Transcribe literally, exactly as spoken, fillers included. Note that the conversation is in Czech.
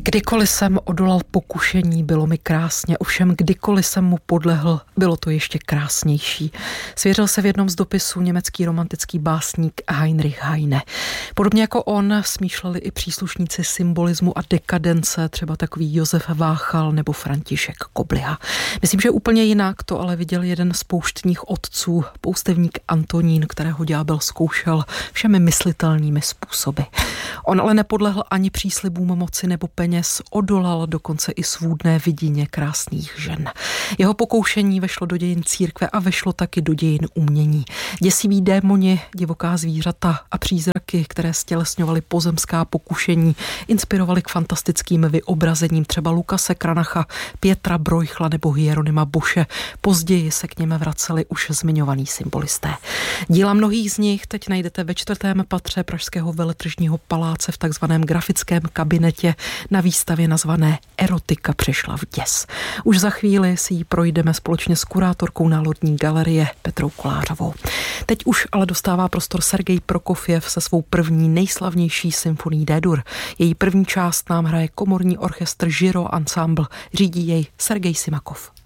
Kdykoliv jsem odolal pokušení, bylo mi krásně, ovšem kdykoliv jsem mu podlehl, bylo to ještě krásnější. Svěřil se v jednom z dopisů německý romantický básník Heinrich Heine. Podobně jako on smýšleli i příslušníci symbolismu a dekadence, třeba takový Josef Váchal nebo František Kobliha. Myslím, že úplně jinak to ale viděl jeden z pouštních otců, poustevník Antonín, kterého ďábel zkoušel všemi myslitelnými způsoby. On ale nepodlehl ani příslibům moci nebo peněz, odolal dokonce i svůdné vidině krásných žen. Jeho pokoušení vešlo do dějin církve a vešlo taky do dějin umění. Děsiví démoni, divoká zvířata a přízraky, které stělesňovaly pozemská pokušení, inspirovaly k fantastickým vyobrazením třeba Lukase Kranacha, Pětra Brojchla nebo Hieronyma Boše. Později se k něm vraceli už zmiňovaní symbolisté. Díla mnohých z nich teď najdete ve čtvrtém patře Pražského veletržního paláce v takzvaném grafickém kabinetě na výstavě nazvané Erotika přešla v děs. Už za chvíli si ji projdeme společně s kurátorkou Národní galerie Petrou Kolářovou. Teď už ale dostává prostor Sergej Prokofjev se svou první nejslavnější symfonií D-dur. Její první část nám hraje komorní orchestr Giro Ensemble, řídí jej Sergej Simakov.